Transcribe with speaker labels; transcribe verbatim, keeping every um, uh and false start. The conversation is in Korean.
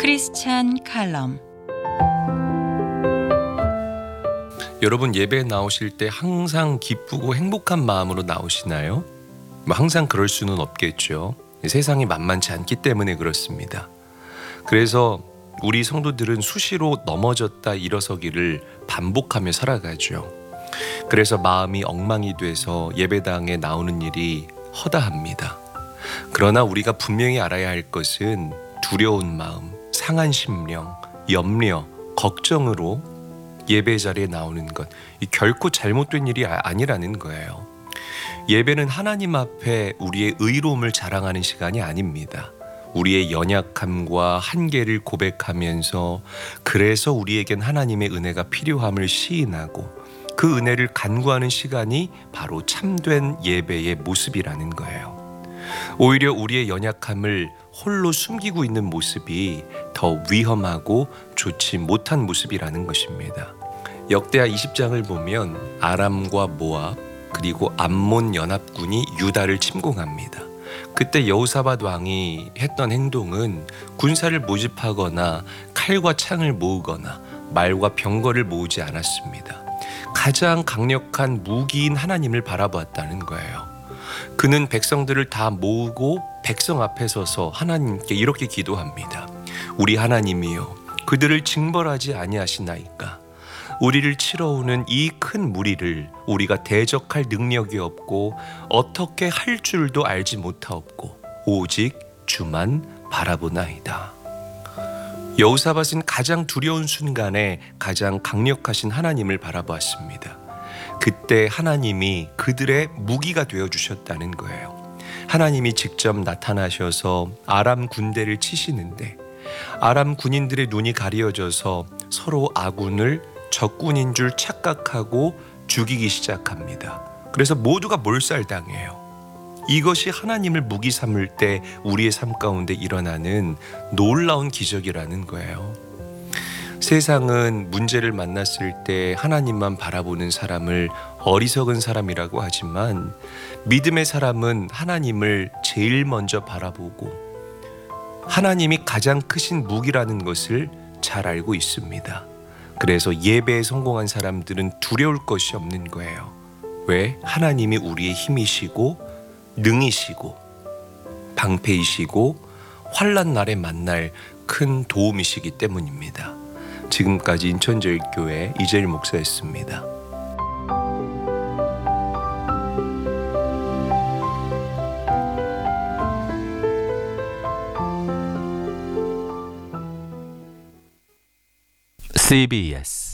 Speaker 1: 크리스찬 칼럼.
Speaker 2: 여러분, 예배에 나오실 때 항상 기쁘고 행복한 마음으로 나오시나요? 뭐 항상 그럴 수는 없겠죠. 세상이 만만치 않기 때문에 그렇습니다. 그래서 우리 성도들은 수시로 넘어졌다 일어서기를 반복하며 살아가죠. 그래서 마음이 엉망이 돼서 예배당에 나오는 일이 허다합니다. 그러나 우리가 분명히 알아야 할 것은 두려운 마음, 상한 심령, 염려, 걱정으로 예배 자리에 나오는 것, 이 결코 잘못된 일이 아니라는 거예요. 예배는 하나님 앞에 우리의 의로움을 자랑하는 시간이 아닙니다. 우리의 연약함과 한계를 고백하면서 그래서 우리에겐 하나님의 은혜가 필요함을 시인하고 그 은혜를 간구하는 시간이 바로 참된 예배의 모습이라는 거예요. 오히려 우리의 연약함을 홀로 숨기고 있는 모습이 더 위험하고 좋지 못한 모습이라는 것입니다. 역대하 이십 장을 보면 아람과 모압 그리고 암몬 연합군이 유다를 침공합니다. 그때 여호사밧 왕이 했던 행동은 군사를 모집하거나 칼과 창을 모으거나 말과 병거를 모으지 않았습니다. 가장 강력한 무기인 하나님을 바라보았다는 거예요. 그는 백성들을 다 모으고 백성 앞에 서서 하나님께 이렇게 기도합니다. 우리 하나님이여, 그들을 징벌하지 아니하시나이까? 우리를 치러오는 이 큰 무리를 우리가 대적할 능력이 없고 어떻게 할 줄도 알지 못하옵고 오직 주만 바라보나이다. 여호사밧은 가장 두려운 순간에 가장 강력하신 하나님을 바라보았습니다. 그때 하나님이 그들의 무기가 되어주셨다는 거예요. 하나님이 직접 나타나셔서 아람 군대를 치시는데 아람 군인들의 눈이 가려져서 서로 아군을 적군인 줄 착각하고 죽이기 시작합니다. 그래서 모두가 몰살당해요. 이것이 하나님을 무기 삼을 때 우리의 삶 가운데 일어나는 놀라운 기적이라는 거예요. 세상은 문제를 만났을 때 하나님만 바라보는 사람을 어리석은 사람이라고 하지만 믿음의 사람은 하나님을 제일 먼저 바라보고 하나님이 가장 크신 무기라는 것을 잘 알고 있습니다. 그래서 예배에 성공한 사람들은 두려울 것이 없는 거예요. 왜? 하나님이 우리의 힘이시고 능이시고 방패이시고 환난 날에 만날 큰 도움이시기 때문입니다. 지금까지 인천제일교회 이재일 목사였습니다.
Speaker 3: 씨비에스